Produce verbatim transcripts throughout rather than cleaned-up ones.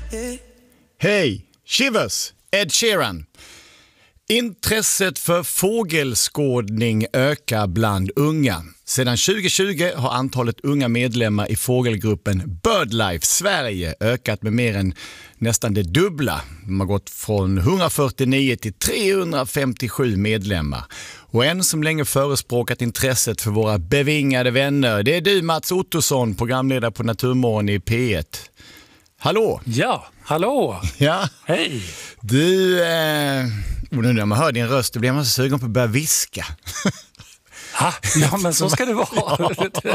Hej, Shivers, Ed Sheeran. Intresset för fågelskådning ökar bland unga. Sedan tjugo tjugo har antalet unga medlemmar i fågelgruppen BirdLife Sverige ökat med mer än nästan det dubbla. De har gått från etthundrafyrtionio till trehundrafemtiosju medlemmar. Och en som länge förespråkat intresset för våra bevingade vänner, det är du, Mats Ottosson, programledare på Naturmorgon i P ett. Hallå! Ja, hallå! Ja. Hej! Du, eh, nu när man hör din röst, då blir man så sugen på att börja viska. Ha, ja, men så ska det vara.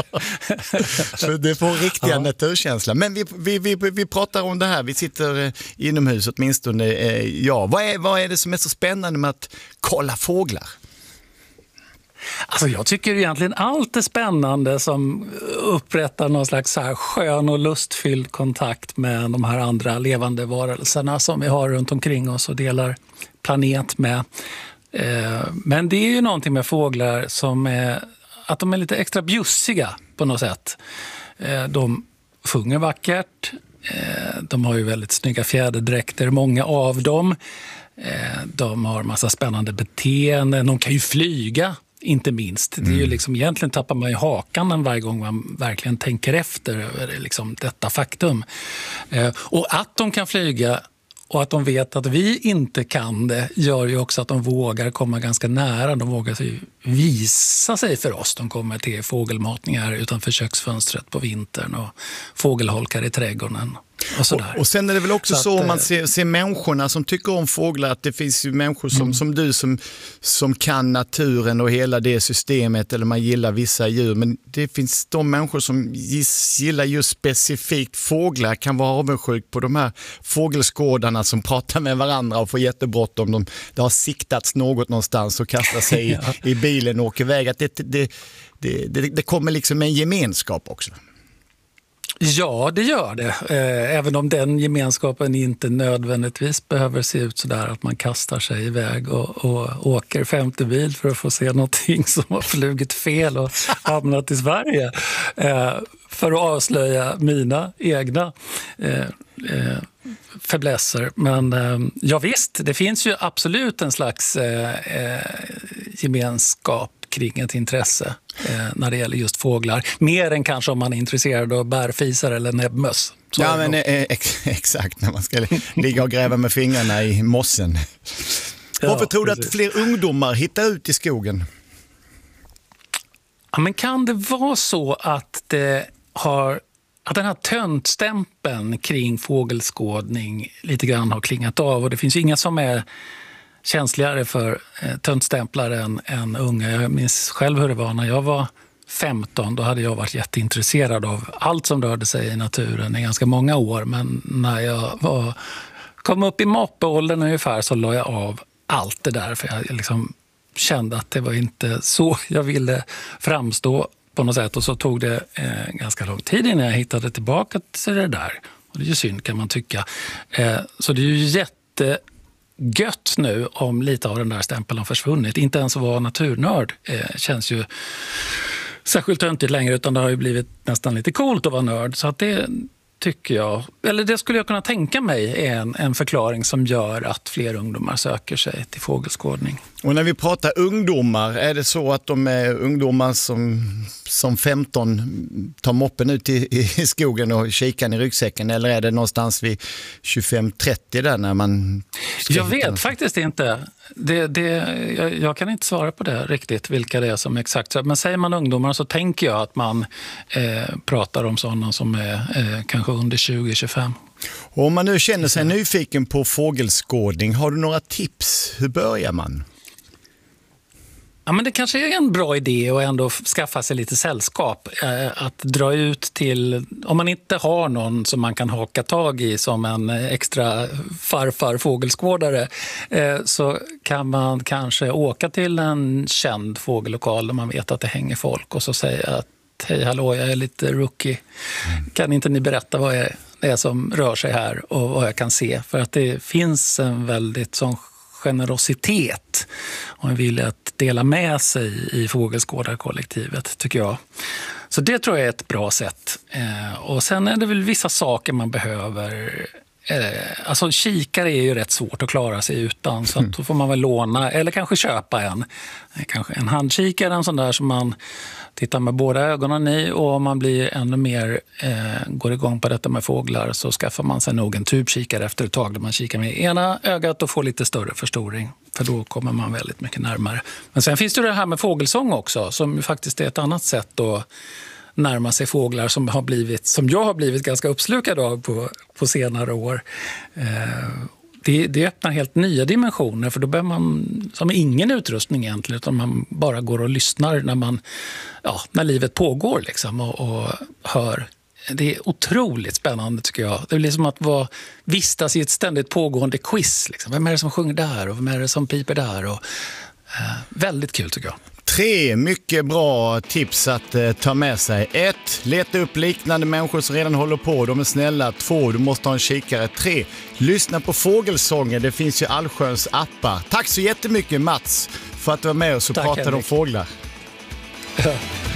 Så det får riktiga ja. naturkänsla. Men vi, vi, vi, vi pratar om det här. Vi sitter inomhus åtminstone. Eh, ja. vad, är, vad är det som är så spännande med att kolla fåglar? Alltså jag tycker egentligen allt är spännande som upprättar någon slags så här skön och lustfylld kontakt med de här andra levande varelserna som vi har runt omkring oss och delar planet med. Men det är ju någonting med fåglar som är att de är lite extra bjussiga på något sätt. De sjunger vackert, de har ju väldigt snygga fjäderdräkter, många av dem. De har massa spännande beteenden, de kan ju flyga. Inte minst. Det är ju liksom, egentligen tappar man ju hakan varje gång man verkligen tänker efter över liksom detta faktum. Eh, och att de kan flyga och att de vet att vi inte kan det gör ju också att de vågar komma ganska nära. De vågar sig visa sig för oss. De kommer till fågelmatningar utanför köksfönstret på vintern och fågelholkar i trädgården. Och, och, och sen är det väl också så, så om man ser, ser människorna som tycker om fåglar, att det finns ju människor som, mm. som du som, som kan naturen och hela det systemet, eller man gillar vissa djur, men det finns de människor som gillar just specifikt fåglar, kan vara avundsjuk på de här fågelskådarna som pratar med varandra och får jättebråttom. De, det har siktats något någonstans och kastar sig ja. i, i bilen och åker iväg. Att det, det, det, det, det kommer liksom en gemenskap också. Ja, det gör det. Även om den gemenskapen inte nödvändigtvis behöver se ut så där att man kastar sig iväg och, och åker femtio mil för att få se någonting som har flugit fel och hamnat i Sverige. För att avslöja mina egna fäblesser. Men ja visst, det finns ju absolut en slags gemenskap kring ett intresse eh, när det gäller just fåglar. Mer än kanske om man är intresserad av bärfisar eller näbbmöss. Så ja, men eh, ex- exakt, när man ska ligga och gräva med fingrarna i mossen. Ja, varför tror du att fler ungdomar hittar ut i skogen? Ja, men kan det vara så att det har att den här töntstämpeln kring fågelskådning lite grann har klingat av, och det finns ju inga som är känsligare för eh, töntstämplar än, än unga. Jag minns själv hur det var när jag var femton. Då hade jag varit jätteintresserad av allt som rörde sig i naturen i ganska många år. Men när jag var, kom upp i moppeåldern ungefär så la jag av allt det där. För jag liksom kände att det var inte så jag ville framstå på något sätt. Och så tog det eh, ganska lång tid innan jag hittade tillbaka till det där. Och det är ju synd, kan man tycka. Eh, så det är ju jätte gött nu om lite av den där stämpeln har försvunnit. Inte ens att vara naturnörd eh, känns ju särskilt töntigt längre, utan det har ju blivit nästan lite coolt att vara nörd. Så att det tycker jag, eller det skulle jag kunna tänka mig är en, en förklaring som gör att fler ungdomar söker sig till fågelskådning. Och när vi pratar ungdomar, är det så att de är ungdomar som, som femton tar moppen ut i, i skogen och kikan i ryggsäcken, eller är det någonstans vid tjugofem trettio där när man... Jag vet något? Faktiskt inte. Det, det, jag, jag kan inte svara på det riktigt, vilka det är som exakt. Men säger man ungdomar så tänker jag att man eh, pratar om sådana som är eh, kanske under tjugo till tjugofem. Och om man nu känner sig nyfiken på fågelskådning, har du några tips? Hur börjar man? Ja, men det kanske är en bra idé att ändå skaffa sig lite sällskap. Att dra ut till, om man inte har någon som man kan haka tag i som en extra farfar fågelskådare, så kan man kanske åka till en känd fågellokal där man vet att det hänger folk och så säga att hej hallå, jag är lite rookie. Kan inte ni berätta vad det är som rör sig här och vad jag kan se? För att det finns en väldigt sån generositet och en vilja att dela med sig i fågelskådarkollektivet, tycker jag. Så det tror jag är ett bra sätt. Eh, och sen är det väl vissa saker man behöver Eh, alltså kikare är ju rätt svårt att klara sig utan, så att då får man väl låna eller kanske köpa en. Kanske en handkikare, en sån där som man tittar med båda ögonen i, och om man blir ännu mer eh, går igång på detta med fåglar så skaffar man sig nog en tubkikare efter ett tag där man kikar med ena ögat och får lite större förstoring, för då kommer man väldigt mycket närmare. Men sen finns det det här med fågelsång också, som faktiskt är ett annat sätt att närma sig fåglar som, har blivit, som jag har blivit ganska uppslukad av på, på senare år. Eh, det, det öppnar helt nya dimensioner, för då behöver man som ingen utrustning egentligen, utan man bara går och lyssnar när, man, ja, när livet pågår liksom, och, och hör. Det är otroligt spännande tycker jag. Det blir som att vara, vistas i ett ständigt pågående quiz. Liksom. Vem är det som sjunger där och vem är det som piper där? Och, eh, väldigt kul tycker jag. Tre mycket bra tips att eh, ta med sig. Ett, leta upp liknande människor som redan håller på. De är snälla. Två, du måste ha en kikare. Tre, lyssna på fågelsånger. Det finns ju allsköns appar. Tack så jättemycket Mats för att du var med oss och Tack, pratade Henrik. om fåglar. Ja.